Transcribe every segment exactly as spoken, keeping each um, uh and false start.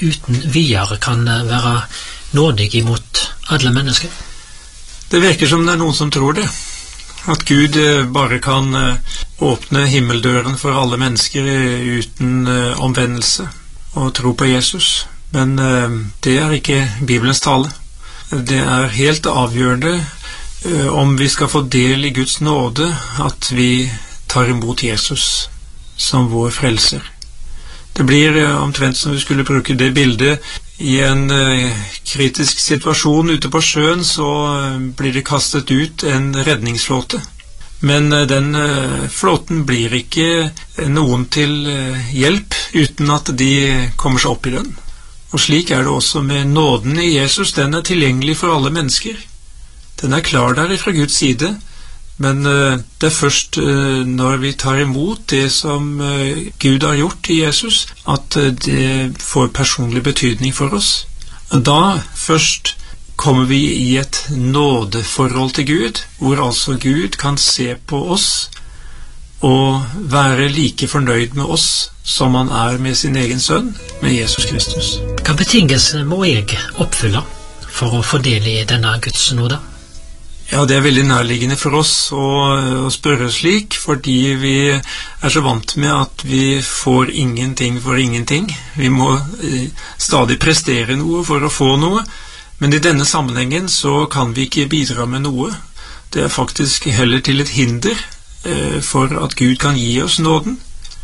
uten videre kan være nådig imot alle mennesker? Det virker som det er noen som tror det. At Gud bare kan åpne himmeldøren for alle mennesker uten omvendelse og tro på Jesus. Men det er ikke Bibelens tale. Det er helt avgjørende om vi skal få del i Guds nåde, at vi tar imot Jesus som vår frelser. Det blir omtrent som vi skulle bruke det bildet i en kritisk situasjon ute på sjøen, så blir det kastet ut en redningsflåte. Men den flåten blir ikke noen til hjelp uten at de kommer seg opp i den. Og slik er det også med nåden i Jesus. Den er tilgjengelig for alle mennesker. Den er klar der fra Guds side, men det er først når vi tar imot det som Gud har gjort i Jesus, at det får personlig betydning for oss. Og da først kommer vi i et nådeforhold til Gud, hvor altså Gud kan se på oss og være like fornøyd med oss som han er med sin egen sønn, med Jesus Kristus. Hva betingelser må jeg oppfylle for å få del i denne Guds nåde? Ja, det er veldig nærliggende for oss å, å spørre slik, fordi vi er så vant med at vi får ingenting for ingenting. Vi må eh, stadig prestere noe for å få noe, men i denne sammenhengen så kan vi ikke bidra med noe. Det er faktisk heller til et hinder eh, for at Gud kan gi oss nåden.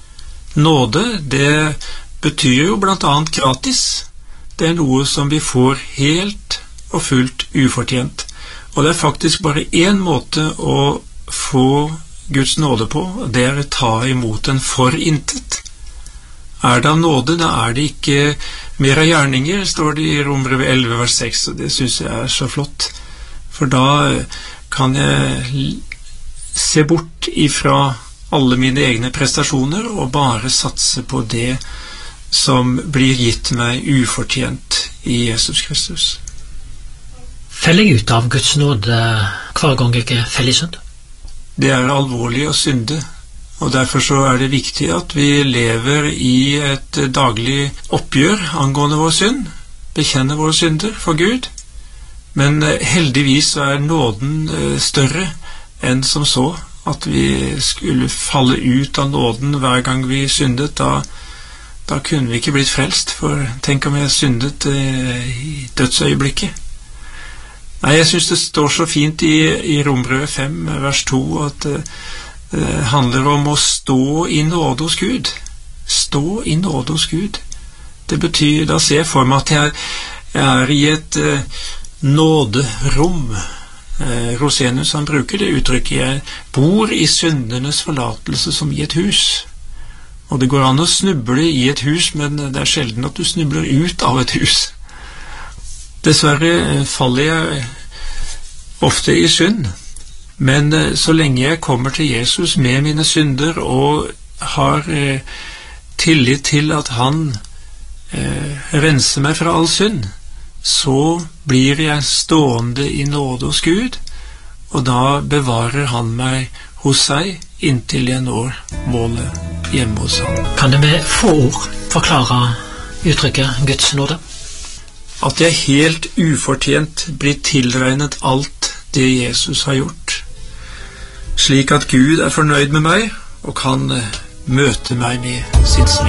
Nåde, det betyr jo blant annet gratis. Det er noe som vi får helt og fullt ufortjent. Og det er faktisk bare én måte å få Guds nåde på, og det er å ta imot den for intet. Er det av nåde, da er det ikke mer av gjerninger, står det i Romerbrevet elleve vers seks, og det synes jeg er så flott. For da kan jeg se bort ifra alle mine egne prestasjoner og bare satse på det som blir gitt meg ufortjent i Jesus Kristus. Feller jeg ut av Guds nåde hver gang jeg feller i synd? Det er alvorlig å synde, og derfor så er det viktig at vi lever i et daglig oppgjør angående vår synd, bekjenner våre synder for Gud. Men heldigvis så er nåden større enn som så, at vi skulle falle ut av nåden hver gang vi syndet. Da, da kunne vi ikke blitt frelst, for tenk om jeg syndet i dødsøyeblikket. Nei, jeg synes det står så fint i, i Romerbrevet fem, vers to, at det uh, handler om å stå i nåde hos Gud. Stå i nåde hos Gud. Det betyr, da ser jeg for meg at jeg, jeg er i et uh, nåderom. Uh, Rosenius, han bruker det uttrykket, jeg bor i syndernes forlatelse som i et hus. Og det går an å snuble i et hus, men det er sjelden at du snubler ut av et hus. Dessverre faller jeg ofte i synd, men så lenge jeg kommer til Jesus med mine synder og har eh, tillit til at han eh, renser meg fra all synd, så blir jeg stående i nåde hos Gud, og da bevarer han meg hos seg inntil jeg når målet hjemme hos ham. Kan du med få ord forklare uttrykket Guds nåde? At jeg helt ufortjent blir tilregnet alt det Jesus har gjort, slik at Gud er fornøyd med meg og kan møte meg med sitt snill.